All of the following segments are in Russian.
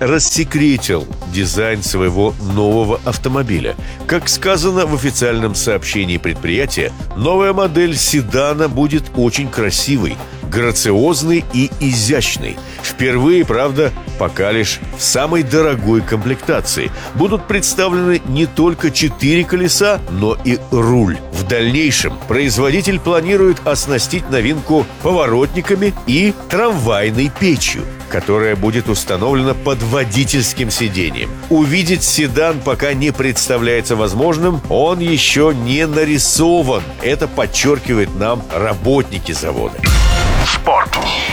рассекретил дизайн своего нового автомобиля. Как сказано в официальном сообщении предприятия, новая модель седана будет очень красивой, грациозный и изящный. Впервые, правда, пока лишь в самой дорогой комплектации. Будут представлены не только 4 колеса, но и руль. В дальнейшем производитель планирует оснастить новинку поворотниками и трамвайной печью, которая будет установлена под водительским сиденьем. Увидеть седан пока не представляется возможным, он еще не нарисован. Это подчеркивают нам работники завода. Спорт.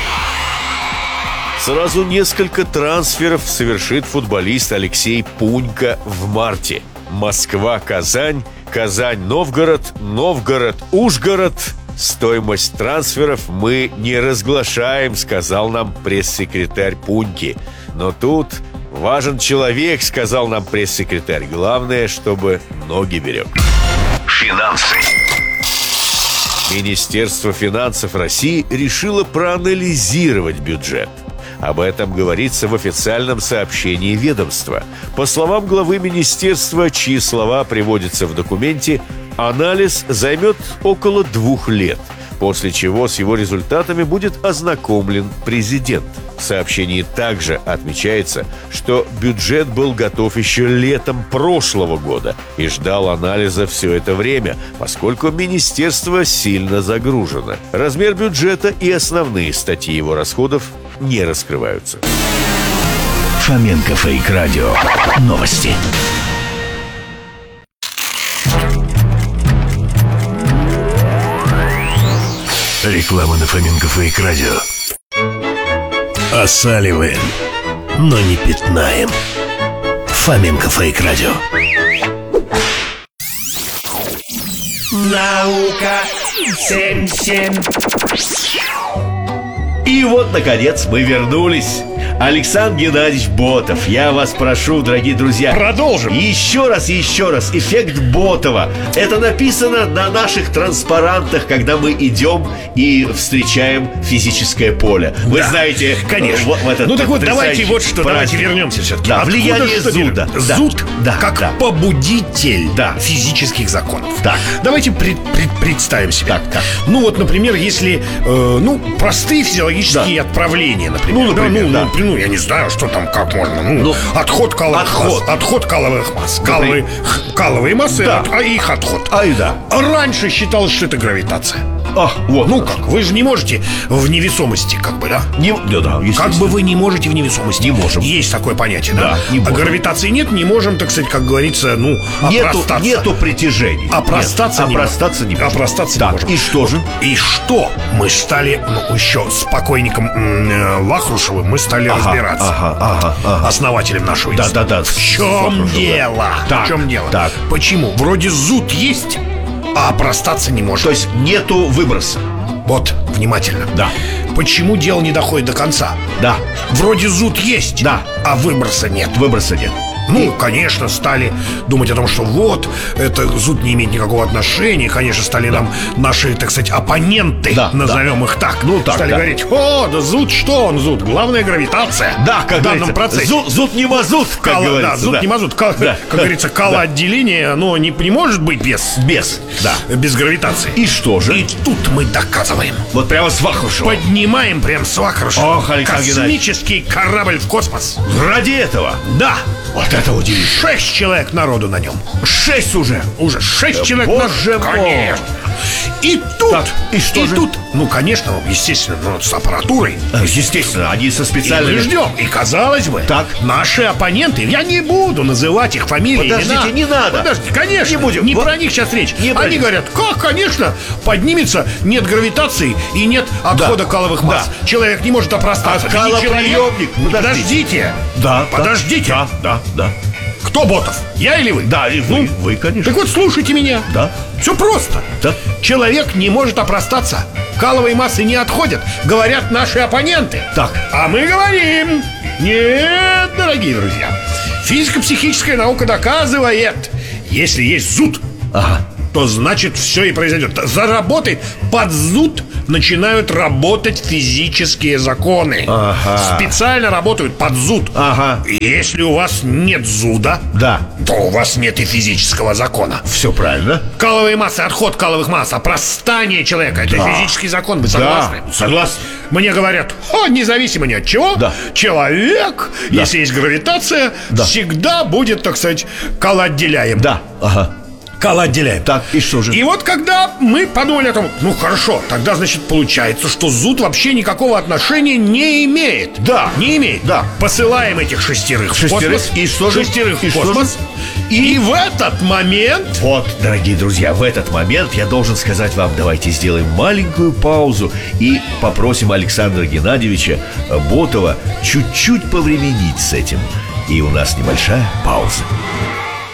Сразу несколько трансферов совершит футболист Алексей Пунько в марте. Москва-Казань, Казань-Новгород, Новгород-Ужгород. Стоимость трансферов мы не разглашаем, сказал нам пресс-секретарь Пуньки. Но тут важен человек, сказал нам пресс-секретарь. Главное, чтобы ноги берег. Финансы. Министерство финансов России решило проанализировать бюджет. Об этом говорится в официальном сообщении ведомства. По словам главы министерства, чьи слова приводятся в документе, анализ займет около 2 лет, после чего с его результатами будет ознакомлен президент. В сообщении также отмечается, что бюджет был готов еще летом прошлого года и ждал анализа все это время, поскольку министерство сильно загружено. Размер бюджета и основные статьи его расходов не раскрываются. Фоменко Фейк Радио. Новости. Реклама на Фоменко Фейк Радио. Осаливаем, но не пятнаем. Фоменко Фейк Радио. Наука 77. И вот, наконец, мы вернулись. Александр Геннадьевич Ботов, я вас прошу, дорогие друзья, продолжим. Еще раз, эффект Ботова. Это написано на наших транспарантах, когда мы идем и встречаем физическое поле. Вы знаете, конечно. Ну так вот, давайте вот что, давайте вернемся все-таки. Да, влияние зуда. Зуд как побудитель физических законов. Так. Давайте представим себе. Так. Ну вот, например, если простые физиологические отправления, например. Я не знаю, что там, как можно. Отход каловых масс. Каловые массы, а их отход. Раньше считалось, что это гравитация. Вы же не можете в невесомости, да? Как бы вы не можете в невесомости. Не можем. Есть такое понятие, да? А гравитации нет, не можем, так сказать, как говорится, опростаться. Нету притяжения. Опростаться не можем. Опростаться не можем. И что же? И что? Мы стали, еще с покойником Вахрушевым мы стали разбираться. Основателем нашего института. В чем дело? В чем дело? Почему? Вроде зуд есть, а опростаться не может. То есть нету выброса. Вот, внимательно. Почему дело не доходит до конца? Вроде зуд есть, а выброса нет. Конечно, стали думать о том, что это зуд не имеет никакого отношения. Конечно, стали нам наши, так сказать, оппоненты, назовем их так. Стали говорить: зуд, что он зуд? Главное гравитация. В данном процессе. Зуд не мазут, как говорится. Зуд не мазут. Как говорится, калоотделение, оно не может быть без гравитации. И что же? И тут мы доказываем. Вот прямо с Вахрушева. Поднимаем прям с Вахрушева космический корабль в космос. Ради этого? Вот это удивительно. 6 человек народу на нем. 6 уже? Уже 6 человек. Боже мой. Конечно. И тут, конечно, естественно, с аппаратурой. Естественно, они со специальными. И мы ждем. И казалось бы, наши оппоненты, я не буду называть их фамилии. Подождите, не надо. Подождите, конечно, не будем. Не про них сейчас речь. Они говорят: конечно, поднимется, нет гравитации и нет отхода каловых масс. Человек не может опростаться. Калоприемник. Подождите. Подождите. Да. Кто Ботов? Я или вы? Да, и вы, конечно. Так вот, слушайте меня. Все просто. Человек не может опростаться. Каловые массы не отходят, говорят наши оппоненты. А мы говорим: нет, дорогие друзья, физико-психическая наука доказывает, если есть зуд, то значит все и произойдет. Заработает под зуд начинают работать физические законы. Специально работают под зуд. Если у вас нет зуда, то у вас нет и физического закона. Все правильно. Каловые массы, отход каловых масс, опростание человека — это физический закон, вы согласны? Согласен. Мне говорят, независимо ни от чего, человек, если есть гравитация, всегда будет, так сказать, колоотделяем. Колоотделяем. Так, и что же? И вот когда мы подумали о том, хорошо, тогда, значит, получается, что зуд вообще никакого отношения не имеет. Не имеет. Посылаем этих шестерых в космос. И что же? Шестерых в космос. И в этот момент... Вот, дорогие друзья, в этот момент я должен сказать вам: давайте сделаем маленькую паузу и попросим Александра Геннадьевича Ботова чуть-чуть повременить с этим. И у нас небольшая пауза.